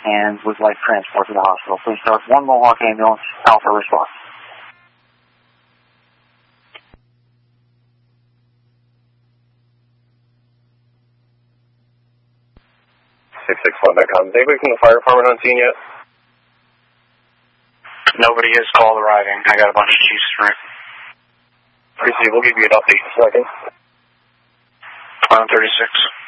and would like transport to the hospital. Please start 1 Mohawk ambulance, Alpha response. .com. Is anybody from the fire department on scene yet? Nobody has called arriving. I got a bunch of chiefs from it. Appreciate it. We'll give you an update in a second. 136.